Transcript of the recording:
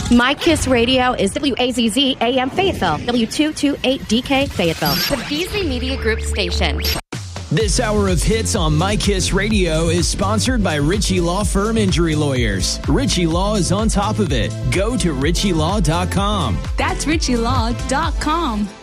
My Kiss Radio is WAZZ AM Fayetteville, W228DK Fayetteville. The Beasley Media Group station. This hour of hits on My Kiss Radio is sponsored by Ritchie Law Firm Injury Lawyers. Ritchie Law is on top of it. Go to ritchielaw.com. That's ritchielaw.com.